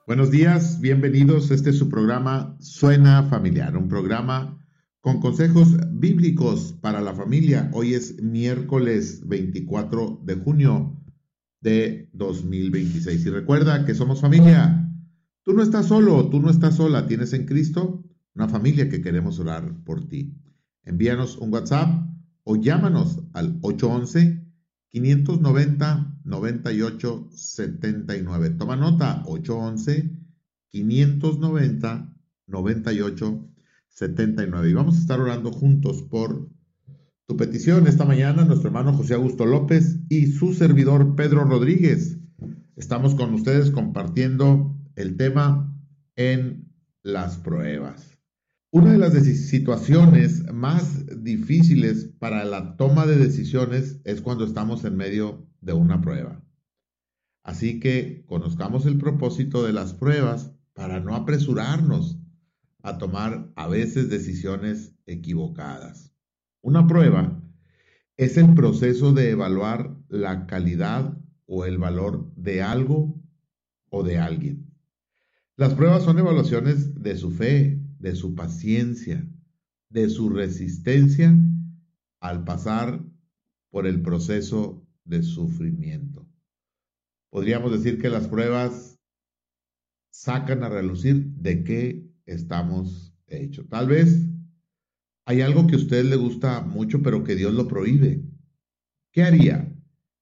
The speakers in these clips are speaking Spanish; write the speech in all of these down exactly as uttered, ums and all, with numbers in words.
Buenos días, bienvenidos. Este es su programa Suena Familiar, un programa con consejos bíblicos para la familia. Hoy es miércoles veinticuatro de junio de dos mil veintiséis. Y recuerda que somos familia. Tú no estás solo, tú no estás sola. Tienes en Cristo una familia que queremos orar por ti. Envíanos un WhatsApp o llámanos al ocho once, quinientos noventa, noventa y ocho setenta y nueve. Toma nota, ocho once, quinientos noventa, noventa y ocho setenta y nueve. Y vamos a estar orando juntos por tu petición. Esta mañana nuestro hermano José Augusto López y su servidor Pedro Rodríguez estamos con ustedes compartiendo el tema en las pruebas. Una de las situaciones más difíciles para la toma de decisiones es cuando estamos en medio de una prueba. Así que conozcamos el propósito de las pruebas para no apresurarnos a tomar a veces decisiones equivocadas. Una prueba es el proceso de evaluar la calidad o el valor de algo o de alguien. Las pruebas son evaluaciones de su fe, de su paciencia, de su resistencia al pasar por el proceso de sufrimiento. Podríamos decir que las pruebas sacan a relucir de qué estamos hechos. Tal vez hay algo que a usted le gusta mucho, pero que Dios lo prohíbe. ¿Qué haría?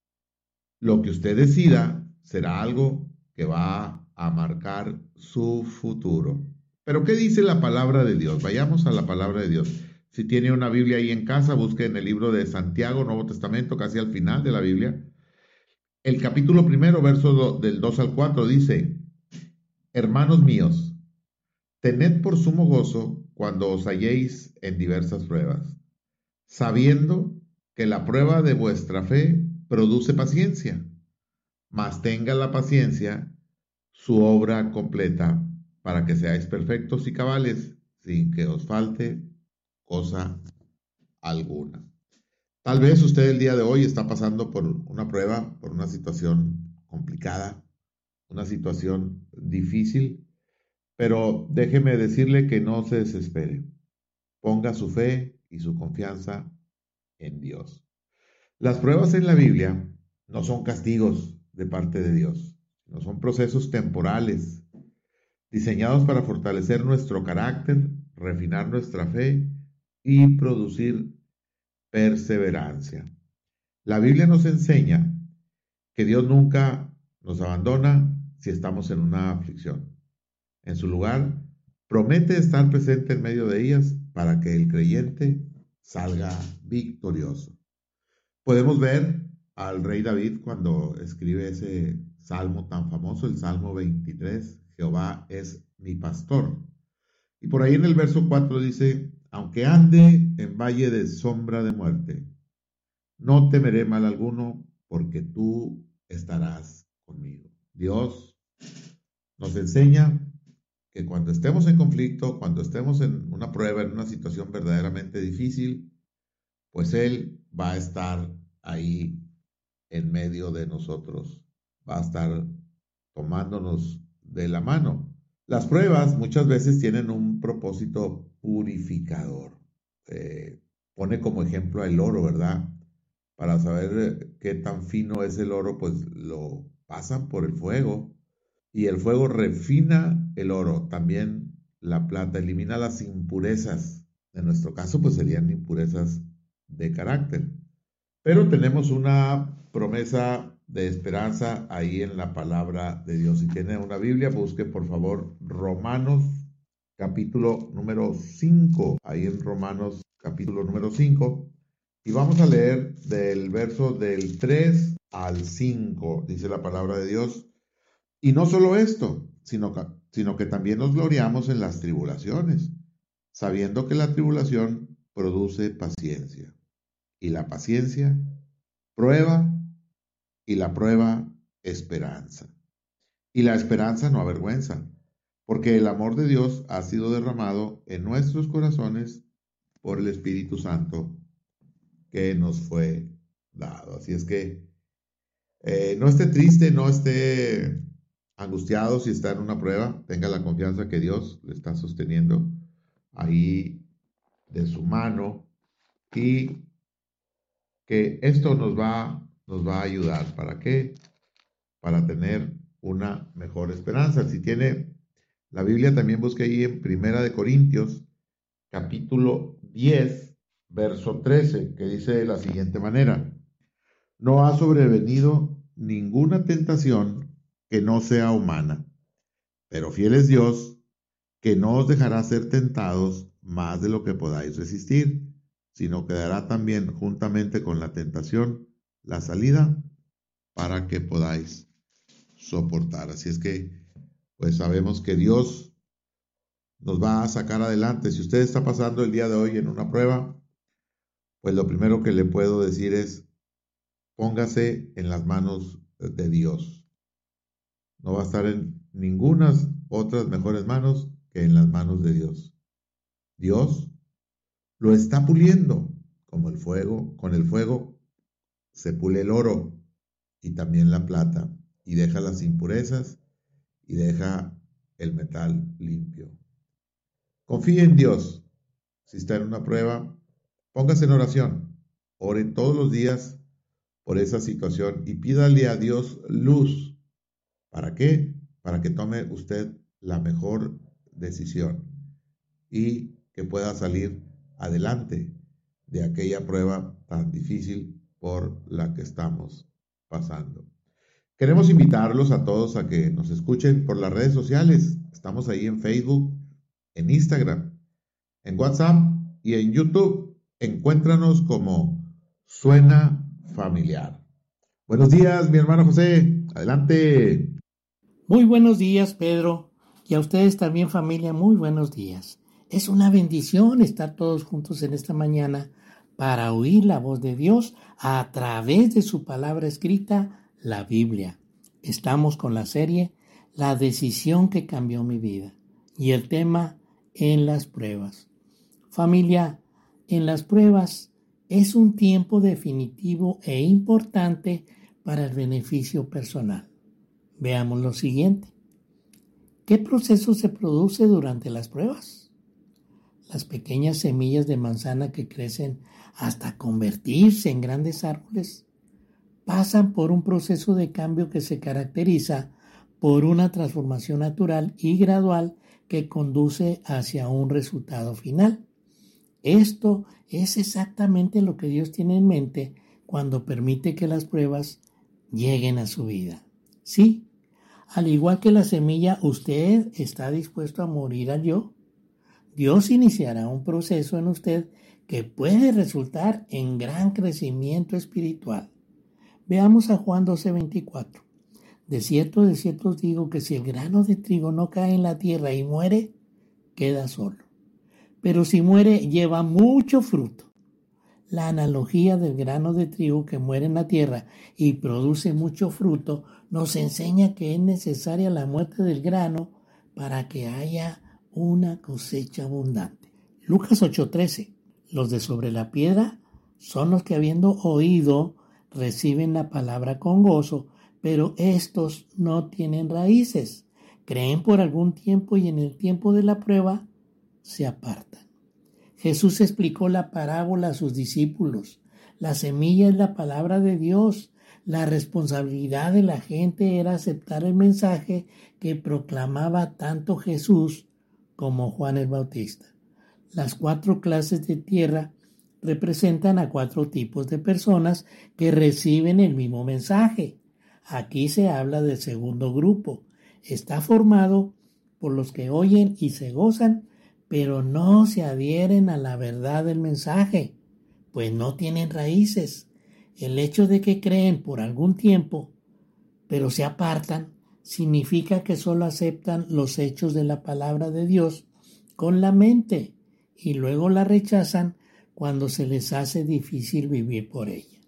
Lo que usted decida será algo que va a marcar su futuro. Pero ¿qué dice la palabra de Dios? Vayamos a la palabra de Dios. Si tiene una Biblia ahí en casa, busque en el libro de Santiago, Nuevo Testamento, casi al final de la Biblia. El capítulo primero, verso del dos al cuatro, dice: Hermanos míos, tened por sumo gozo cuando os halléis en diversas pruebas, sabiendo que la prueba de vuestra fe produce paciencia, mas tenga la paciencia su obra completa, para que seáis perfectos y cabales, sin que os falte cosa alguna. Tal vez usted el día de hoy está pasando por una prueba, por una situación complicada, una situación difícil, pero déjeme decirle que no se desespere. Ponga su fe y su confianza en Dios. Las pruebas en la Biblia no son castigos de parte de Dios, no son procesos temporales diseñados para fortalecer nuestro carácter, refinar nuestra fe y producir perseverancia. La Biblia nos enseña que Dios nunca nos abandona si estamos en una aflicción. En su lugar, promete estar presente en medio de ellas para que el creyente salga victorioso. Podemos ver al rey David cuando escribe ese salmo tan famoso, el Salmo veintitrés, Jehová es mi pastor. Y por ahí en el verso cuatro dice: aunque ande en valle de sombra de muerte, no temeré mal alguno, porque tú estarás conmigo. Dios nos enseña que cuando estemos en conflicto, cuando estemos en una prueba, en una situación verdaderamente difícil, pues Él va a estar ahí en medio de nosotros, va a estar tomándonos de la mano. Las pruebas muchas veces tienen un propósito purificador. Eh, pone como ejemplo el oro, ¿verdad? Para saber qué tan fino es el oro, pues lo pasan por el fuego y el fuego refina el oro, también la plata, elimina las impurezas. En nuestro caso, pues serían impurezas de carácter. Pero tenemos una promesa de esperanza ahí en la palabra de Dios. Si tiene una Biblia, busque por favor Romanos capítulo número cinco. Ahí en Romanos capítulo número cinco. Y vamos a leer del verso del tres al cinco. Dice la palabra de Dios. Y no solo esto, sino que, sino que también nos gloriamos en las tribulaciones, sabiendo que la tribulación produce paciencia. Y la paciencia, prueba, y la prueba, esperanza. Y la esperanza no avergüenza, porque el amor de Dios ha sido derramado en nuestros corazones por el Espíritu Santo que nos fue dado. Así es que eh, no esté triste, no esté angustiado si está en una prueba, tenga la confianza que Dios le está sosteniendo ahí de su mano y que esto nos va, nos va a ayudar. ¿Para qué? Para tener una mejor esperanza. Si tiene la Biblia, también busque ahí en Primera de Corintios, capítulo diez, verso trece, que dice de la siguiente manera: no ha sobrevenido ninguna tentación que no sea humana, pero fiel es Dios, que no os dejará ser tentados más de lo que podáis resistir, sino que dará también juntamente con la tentación la salida para que podáis soportar. Así es que, pues sabemos que Dios nos va a sacar adelante. Si usted está pasando el día de hoy en una prueba, pues lo primero que le puedo decir es: póngase en las manos de Dios. No va a estar en ninguna otras mejores manos que en las manos de Dios. Dios lo está puliendo como el fuego, con el fuego se pule el oro y también la plata, y deja las impurezas y deja el metal limpio. Confíe en Dios. Si está en una prueba, póngase en oración. Ore todos los días por esa situación y pídale a Dios luz. ¿Para qué? Para que tome usted la mejor decisión y que pueda salir adelante de aquella prueba tan difícil por la que estamos pasando. Queremos invitarlos a todos a que nos escuchen por las redes sociales. Estamos ahí en Facebook, en Instagram, en WhatsApp y en YouTube. Encuéntranos como Suena Familiar. Buenos días, mi hermano José. Adelante. Muy buenos días, Pedro. Y a ustedes también, familia, muy buenos días. Es una bendición estar todos juntos en esta mañana para oír la voz de Dios a través de su palabra escrita, la Biblia. Estamos con la serie La decisión que cambió mi vida y el tema en las pruebas. Familia, en las pruebas es un tiempo definitivo e importante para el beneficio personal. Veamos lo siguiente. ¿Qué proceso se produce durante las pruebas? Las pequeñas semillas de manzana que crecen hasta convertirse en grandes árboles pasan por un proceso de cambio que se caracteriza por una transformación natural y gradual que conduce hacia un resultado final. Esto es exactamente lo que Dios tiene en mente cuando permite que las pruebas lleguen a su vida. Sí, al igual que la semilla, usted está dispuesto a morir al yo. Dios iniciará un proceso en usted que puede resultar en gran crecimiento espiritual. Veamos a Juan doce veinticuatro. De cierto, de cierto os digo que si el grano de trigo no cae en la tierra y muere, queda solo. Pero si muere, lleva mucho fruto. La analogía del grano de trigo que muere en la tierra y produce mucho fruto nos enseña que es necesaria la muerte del grano para que haya una cosecha abundante. Lucas ocho trece. Los de sobre la piedra son los que, habiendo oído, reciben la palabra con gozo, pero estos no tienen raíces. Creen por algún tiempo y en el tiempo de la prueba se apartan. Jesús explicó la parábola a sus discípulos. La semilla es la palabra de Dios. La responsabilidad de la gente era aceptar el mensaje que proclamaba tanto Jesús como Juan el Bautista. Las cuatro clases de tierra representan a cuatro tipos de personas que reciben el mismo mensaje. Aquí se habla del segundo grupo. Está formado por los que oyen y se gozan, pero no se adhieren a la verdad del mensaje, pues no tienen raíces. El hecho de que creen por algún tiempo, pero se apartan, significa que solo aceptan los hechos de la palabra de Dios con la mente y luego la rechazan cuando se les hace difícil vivir por ella.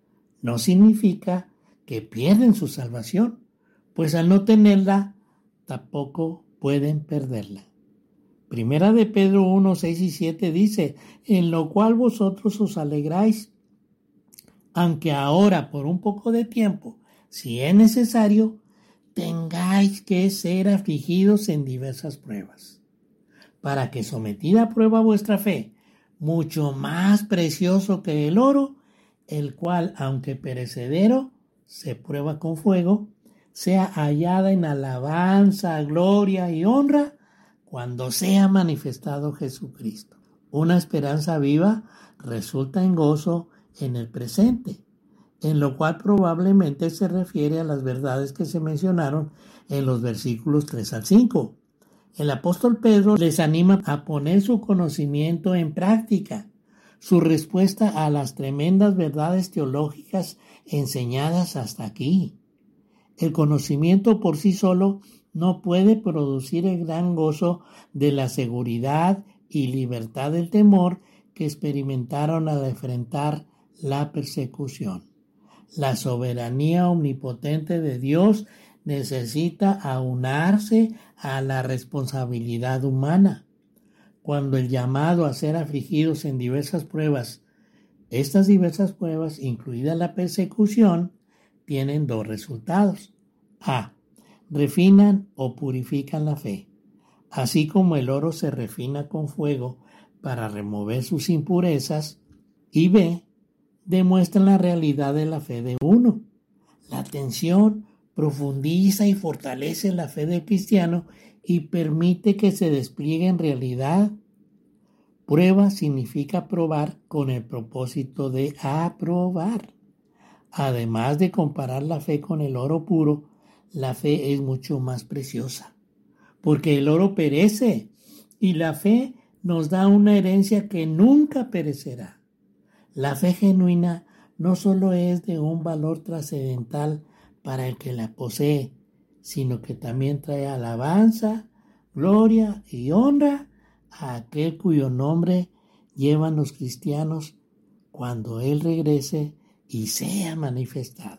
No significa que pierden su salvación, pues al no tenerla, tampoco pueden perderla. Primera de Pedro uno, seis y siete dice, en lo cual vosotros os alegráis, aunque ahora por un poco de tiempo, si es necesario, tengáis que ser afligidos en diversas pruebas, para que sometida a prueba vuestra fe, mucho más precioso que el oro, el cual, aunque perecedero, se prueba con fuego, sea hallada en alabanza, gloria y honra cuando sea manifestado Jesucristo. Una esperanza viva resulta en gozo en el presente, en lo cual probablemente se refiere a las verdades que se mencionaron en los versículos tres al cinco. El apóstol Pedro les anima a poner su conocimiento en práctica, su respuesta a las tremendas verdades teológicas enseñadas hasta aquí. El conocimiento por sí solo no puede producir el gran gozo de la seguridad y libertad del temor que experimentaron al enfrentar la persecución. La soberanía omnipotente de Dios necesita aunarse a la responsabilidad humana. Cuando el llamado a ser afligidos en diversas pruebas, estas diversas pruebas, incluida la persecución, tienen dos resultados. A. Refinan o purifican la fe, así como el oro se refina con fuego para remover sus impurezas. Y B. Demuestran la realidad de la fe de uno. La atención profundiza y fortalece la fe del cristiano y permite que se despliegue en realidad. Prueba significa probar con el propósito de aprobar. Además de comparar la fe con el oro puro, la fe es mucho más preciosa, porque el oro perece y la fe nos da una herencia que nunca perecerá. La fe genuina no solo es de un valor trascendental para el que la posee, sino que también trae alabanza, gloria y honra a aquel cuyo nombre llevan los cristianos cuando Él regrese y sea manifestado.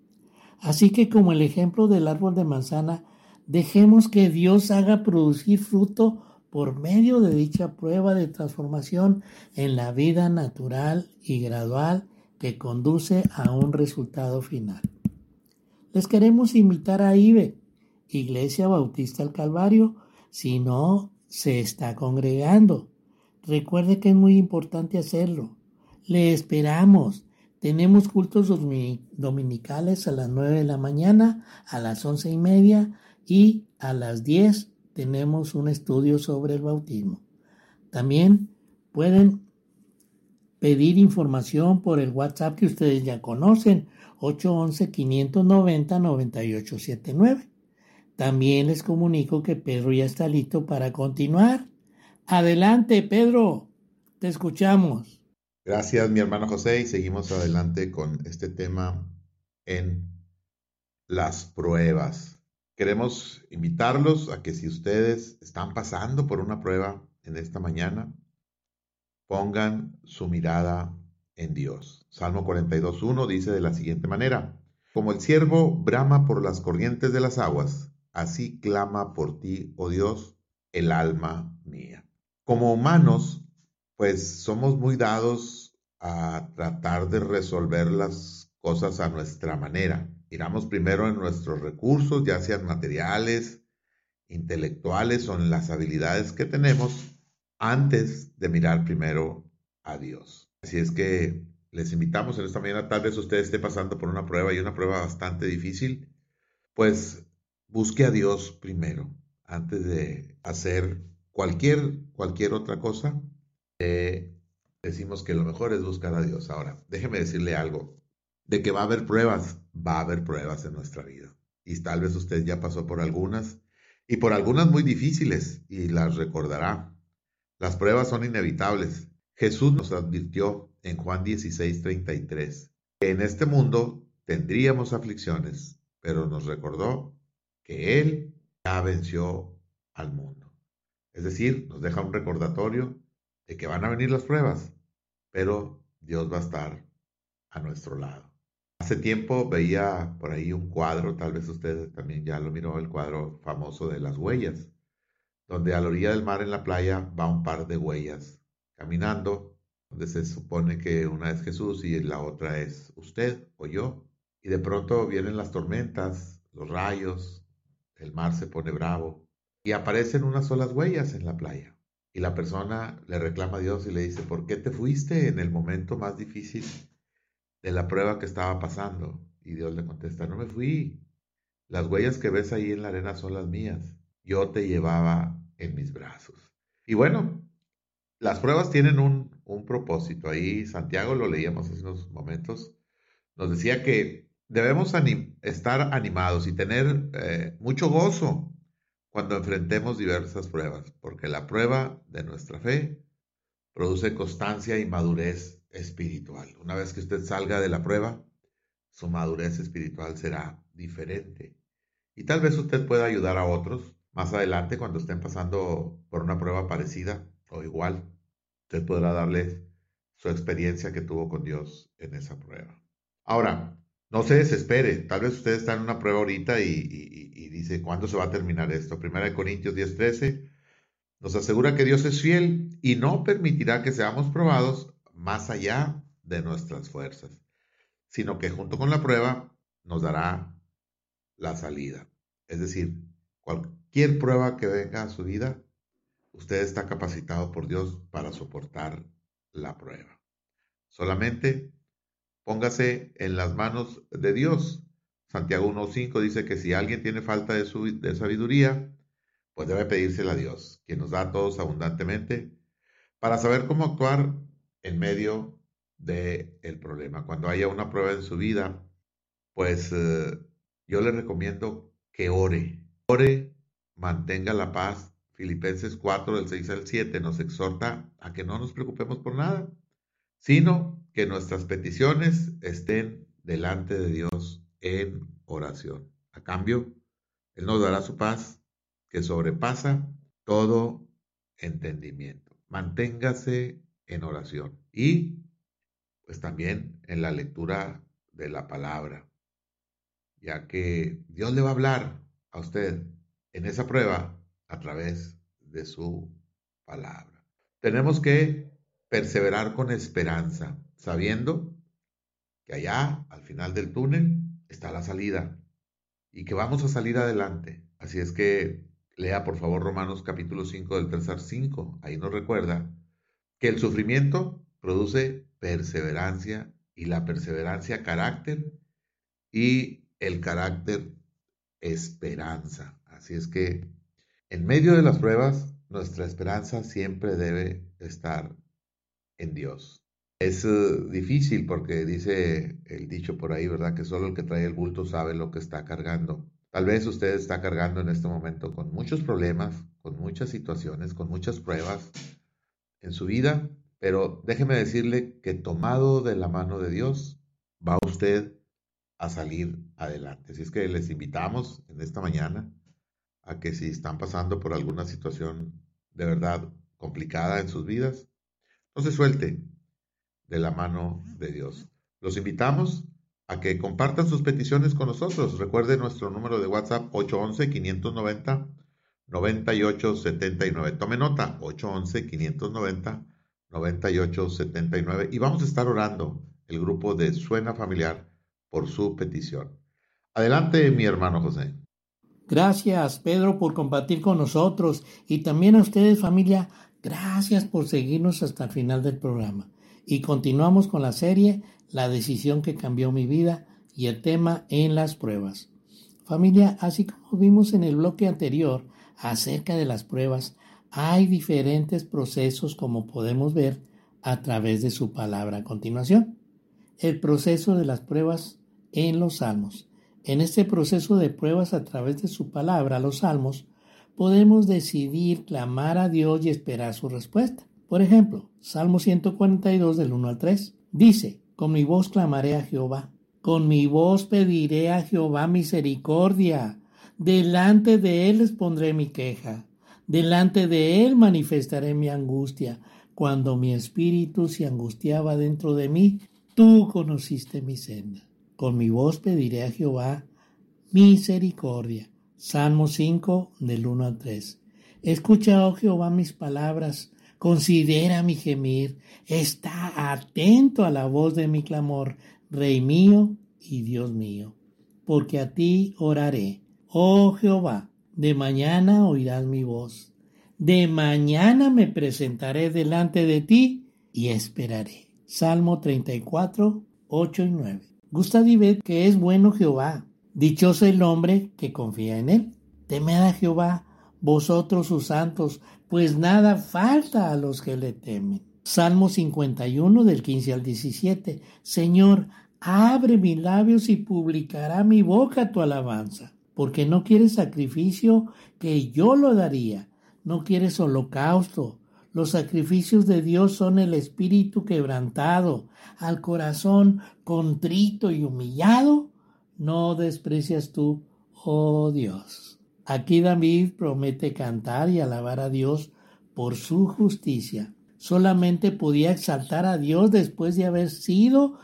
Así que, como el ejemplo del árbol de manzana, dejemos que Dios haga producir fruto por medio de dicha prueba de transformación en la vida natural y gradual que conduce a un resultado final. Les queremos invitar a I B E, Iglesia Bautista del Calvario, si no se está congregando. Recuerde que es muy importante hacerlo. Le esperamos. Tenemos cultos dominicales a las nueve de la mañana, a las once y media y a las diez tenemos un estudio sobre el bautismo. También pueden pedir información por el WhatsApp que ustedes ya conocen, ocho once, quinientos noventa, noventa y ocho setenta y nueve. También les comunico que Pedro ya está listo para continuar. Adelante, Pedro, te escuchamos. Gracias, mi hermano José, y seguimos adelante con este tema en las pruebas. Queremos invitarlos a que si ustedes están pasando por una prueba en esta mañana, pongan su mirada en Dios. Salmo cuarenta y dos, uno dice de la siguiente manera: como el ciervo brama por las corrientes de las aguas, así clama por ti, oh Dios, el alma mía. Como humanos, pues somos muy dados a tratar de resolver las cosas a nuestra manera. Miramos primero en nuestros recursos, ya sean materiales, intelectuales o en las habilidades que tenemos, antes de mirar primero a Dios. Así es que les invitamos en esta mañana, tal vez usted esté pasando por una prueba y una prueba bastante difícil, pues busque a Dios primero, antes de hacer cualquier, cualquier otra cosa. Eh, decimos que lo mejor es buscar a Dios. Ahora, déjeme decirle algo, de que va a haber pruebas, va a haber pruebas en nuestra vida. Y tal vez usted ya pasó por algunas, y por algunas muy difíciles, y las recordará. Las pruebas son inevitables. Jesús nos advirtió en Juan dieciséis, treinta y tres, que en este mundo tendríamos aflicciones, pero nos recordó que Él ya venció al mundo. Es decir, nos deja un recordatorio de que van a venir las pruebas, pero Dios va a estar a nuestro lado. Hace tiempo veía por ahí un cuadro, tal vez usted también ya lo miró, el cuadro famoso de las huellas, donde a la orilla del mar en la playa va un par de huellas caminando, donde se supone que una es Jesús y la otra es usted o yo. Y de pronto vienen las tormentas, los rayos, el mar se pone bravo y aparecen unas solas huellas en la playa. Y la persona le reclama a Dios y le dice, ¿por qué te fuiste en el momento más difícil de la prueba que estaba pasando? Y Dios le contesta, no me fui. Las huellas que ves ahí en la arena son las mías. Yo te llevaba en mis brazos. Y bueno, las pruebas tienen un, un propósito. Ahí Santiago, lo leíamos hace unos momentos, nos decía que debemos anim- estar animados y tener eh, mucho gozo cuando enfrentemos diversas pruebas, porque la prueba de nuestra fe produce constancia y madurez espiritual. Una vez que usted salga de la prueba, su madurez espiritual será diferente. Y tal vez usted pueda ayudar a otros más adelante cuando estén pasando por una prueba parecida o igual. Usted podrá darles su experiencia que tuvo con Dios en esa prueba. Ahora, no se desespere. Tal vez usted está en una prueba ahorita y, y- y dice, ¿cuándo se va a terminar esto? Primera de Corintios diez trece nos asegura que Dios es fiel y no permitirá que seamos probados más allá de nuestras fuerzas, sino que junto con la prueba nos dará la salida. Es decir, cualquier prueba que venga a su vida, usted está capacitado por Dios para soportar la prueba. Solamente póngase en las manos de Dios. Santiago uno cinco dice que si alguien tiene falta de, su, de sabiduría, pues debe pedírsela a Dios, quien nos da a todos abundantemente, para saber cómo actuar en medio del problema. Cuando haya una prueba en su vida, pues eh, yo le recomiendo que ore. Ore, mantenga la paz. Filipenses cuatro, del seis al siete, nos exhorta a que no nos preocupemos por nada, sino que nuestras peticiones estén delante de Dios en oración. A cambio, Él nos dará su paz que sobrepasa todo entendimiento. Manténgase en oración y pues también en la lectura de la palabra, ya que Dios le va a hablar a usted en esa prueba a través de su palabra. Tenemos que perseverar con esperanza, sabiendo que allá, al final del túnel, está la salida y que vamos a salir adelante. Así es que lea por favor Romanos capítulo cinco del tres al cinco. Ahí nos recuerda que el sufrimiento produce perseverancia y la perseverancia carácter y el carácter esperanza. Así es que en medio de las pruebas, nuestra esperanza siempre debe estar en Dios. Es uh, difícil porque dice el dicho por ahí, ¿verdad? Que solo el que trae el bulto sabe lo que está cargando. Tal vez usted está cargando en este momento con muchos problemas, con muchas situaciones, con muchas pruebas en su vida, pero déjeme decirle que tomado de la mano de Dios, va usted a salir adelante. Así es que les invitamos en esta mañana a que si están pasando por alguna situación de verdad complicada en sus vidas, no se suelte de la mano de Dios. Los invitamos a que compartan sus peticiones con nosotros. Recuerde nuestro número de WhatsApp ocho once, quinientos noventa, noventa y ocho setenta y nueve. Tome nota, ocho once, quinientos noventa, noventa y ocho setenta y nueve. Y vamos a estar orando el grupo de Suena Familiar por su petición. Adelante, mi hermano José. Gracias, Pedro, por compartir con nosotros y también a ustedes, familia, gracias por seguirnos hasta el final del programa. Y continuamos con la serie La decisión que cambió mi vida y el tema en las pruebas. Familia, así como vimos en el bloque anterior acerca de las pruebas, hay diferentes procesos como podemos ver a través de su palabra a continuación. El proceso de las pruebas en los salmos. En este proceso de pruebas a través de su palabra, los salmos, podemos decidir clamar a Dios y esperar su respuesta. Por ejemplo, Salmo ciento cuarenta y dos del uno al tres dice, con mi voz clamaré a Jehová, con mi voz pediré a Jehová misericordia, delante de él les pondré mi queja, delante de él manifestaré mi angustia. Cuando mi espíritu se angustiaba dentro de mí, tú conociste mi senda. Con mi voz pediré a Jehová misericordia. Salmo cinco, del uno al tres. Escucha, oh Jehová, mis palabras. Considera mi gemir. Está atento a la voz de mi clamor, Rey mío y Dios mío. Porque a ti oraré. Oh Jehová, De mañana oirás mi voz. De mañana me presentaré delante de ti y esperaré. Salmo treinta y cuatro, ocho y nueve. Gustad y ved que es bueno Jehová. Dichoso el hombre que confía en él. Temed a Jehová, vosotros sus santos, pues nada falta a los que le temen. Salmo cincuenta y uno del quince al diecisiete. Señor, abre mis labios y publicará mi boca tu alabanza. Porque no quieres sacrificio, que yo lo daría. No quieres holocausto. Los sacrificios de Dios son el espíritu quebrantado. Al corazón contrito y humillado, no desprecias tú, oh Dios. Aquí David promete cantar y alabar a Dios por su justicia. Solamente podía exaltar a Dios después de haber sido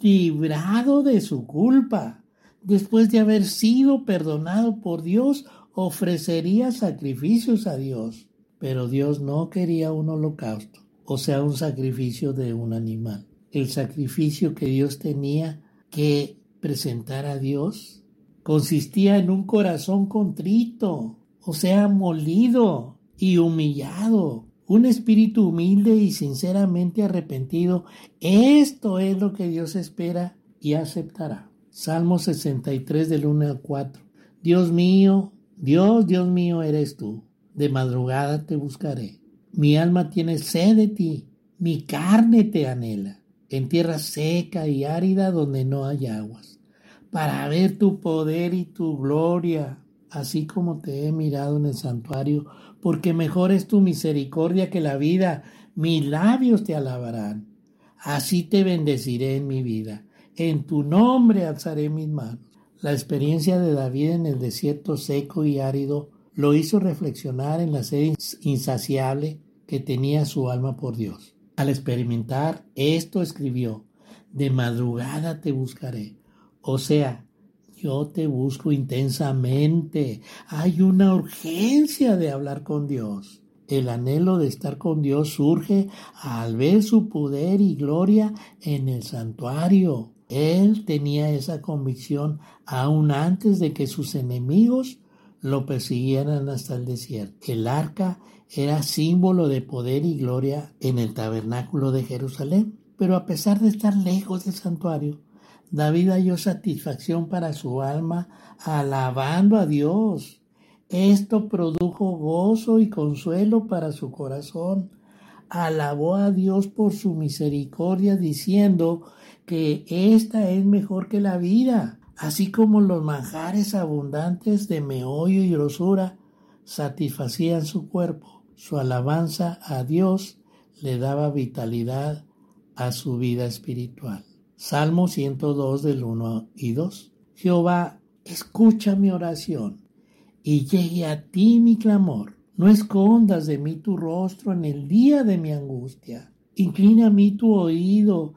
librado de su culpa. Después de haber sido perdonado por Dios, ofrecería sacrificios a Dios. Pero Dios no quería un holocausto, o sea, un sacrificio de un animal. El sacrificio que Dios tenía que presentar a Dios consistía en un corazón contrito, o sea, molido y humillado. Un espíritu humilde y sinceramente arrepentido. Esto es lo que Dios espera y aceptará. Salmo sesenta y tres del uno al cuatro. Dios mío, Dios, Dios mío eres tú. De madrugada te buscaré. Mi alma tiene sed de ti. Mi carne te anhela. En tierra seca y árida donde no hay aguas. Para ver tu poder y tu gloria, así como te he mirado en el santuario, porque mejor es tu misericordia que la vida. Mis labios te alabarán. Así te bendeciré en mi vida. En tu nombre alzaré mis manos. La experiencia de David en el desierto seco y árido lo hizo reflexionar en la sed insaciable que tenía su alma por Dios. Al experimentar esto escribió: de madrugada te buscaré. O sea, yo te busco intensamente. Hay una urgencia de hablar con Dios. El anhelo de estar con Dios surge al ver su poder y gloria en el santuario. Él tenía esa convicción aún antes de que sus enemigos lo persiguieran hasta el desierto. El arca era símbolo de poder y gloria en el tabernáculo de Jerusalén. Pero a pesar de estar lejos del santuario, David halló satisfacción para su alma alabando a Dios. Esto produjo gozo y consuelo para su corazón. Alabó a Dios por su misericordia, diciendo que esta es mejor que la vida, así como los manjares abundantes de meollo y grosura satisfacían su cuerpo. Su alabanza a Dios le daba vitalidad a su vida espiritual. Salmo ciento dos del uno y dos. Jehová, escucha mi oración y llegue a ti mi clamor. No escondas de mí tu rostro en el día de mi angustia. Inclina a mí tu oído,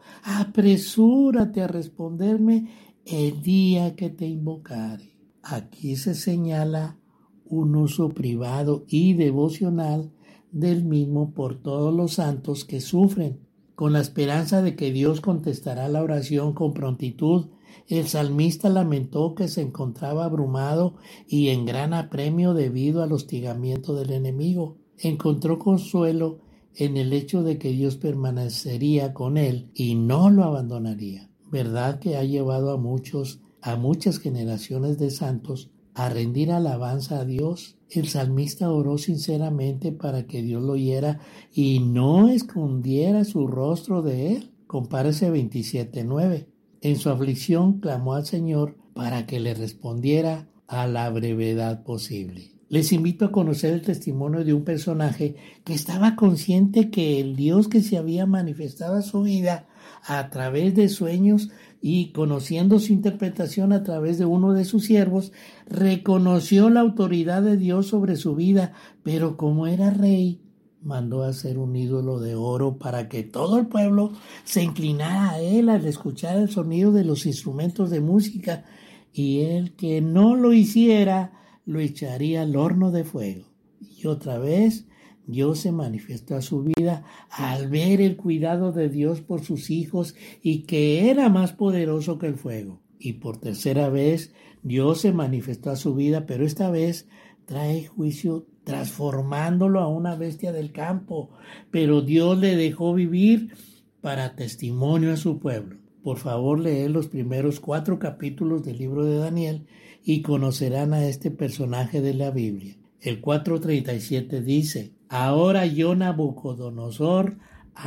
apresúrate a responderme el día que te invocare. Aquí se señala un uso privado y devocional del mismo por todos los santos que sufren. Con la esperanza de que Dios contestará la oración con prontitud, el salmista lamentó que se encontraba abrumado y en gran apremio debido al hostigamiento del enemigo. Encontró consuelo en el hecho de que Dios permanecería con él y no lo abandonaría. Verdad que ha llevado a muchos, a muchas generaciones de santos a rendir alabanza a Dios. El salmista oró sinceramente para que Dios lo oyera y no escondiera su rostro de él. Compárese veintisiete nueve. En su aflicción clamó al Señor para que le respondiera a la brevedad posible. Les invito a conocer el testimonio de un personaje que estaba consciente que el Dios que se había manifestado a su vida a través de sueños y conociendo su interpretación a través de uno de sus siervos, reconoció la autoridad de Dios sobre su vida, pero como era rey, mandó hacer un ídolo de oro para que todo el pueblo se inclinara a él al escuchar el sonido de los instrumentos de música, y el que no lo hiciera lo echaría al horno de fuego. Y otra vez Dios se manifestó a su vida al ver el cuidado de Dios por sus hijos y que era más poderoso que el fuego. Y por tercera vez Dios se manifestó a su vida, pero esta vez trae juicio transformándolo a una bestia del campo, pero Dios le dejó vivir para testimonio a su pueblo. Por favor, lee los primeros cuatro capítulos del libro de Daniel y conocerán a este personaje de la Biblia. El cuatro treinta y siete dice: Ahora yo, Nabucodonosor,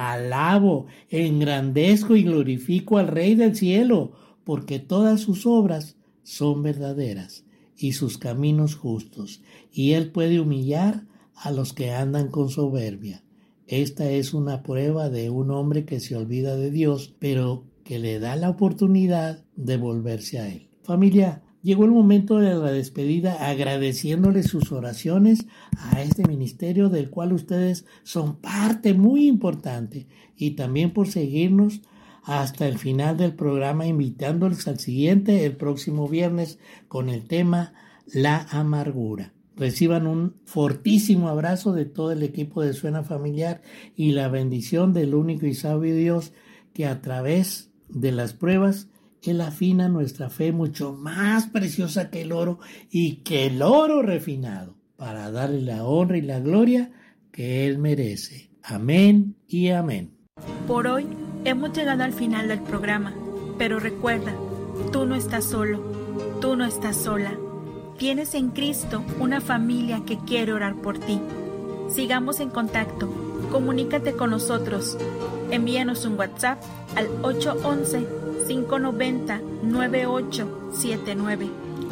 alabo, engrandezco y glorifico al Rey del cielo, porque todas sus obras son verdaderas y sus caminos justos, y él puede humillar a los que andan con soberbia. Esta es una prueba de un hombre que se olvida de Dios, pero que le da la oportunidad de volverse a él. Familia, llegó el momento de la despedida, agradeciéndole sus oraciones a este ministerio del cual ustedes son parte muy importante, y también por seguirnos hasta el final del programa, invitándoles al siguiente el próximo viernes con el tema La amargura. Reciban un fortísimo abrazo de todo el equipo de Suena Familiar y la bendición del único y sabio Dios, que a través de las pruebas Él afina nuestra fe mucho más preciosa que el oro, y que el oro refinado, para darle la honra y la gloria que Él merece. Amén y amén. Por hoy hemos llegado al final del programa, pero recuerda, tú no estás solo, tú no estás sola. Tienes en Cristo una familia que quiere orar por ti. Sigamos en contacto, comunícate con nosotros. Envíanos un WhatsApp al ocho once, cinco noventa, nueve ocho siete nueve.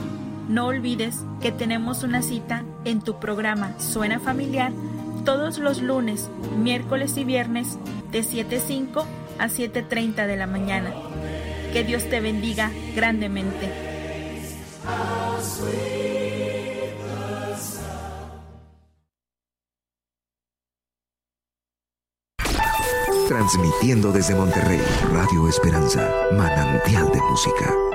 No olvides que tenemos una cita en tu programa Suena Familiar todos los lunes, miércoles y viernes de siete cinco a siete treinta de la mañana. Que Dios te bendiga grandemente. Transmitiendo desde Monterrey, Radio Esperanza, manantial de música.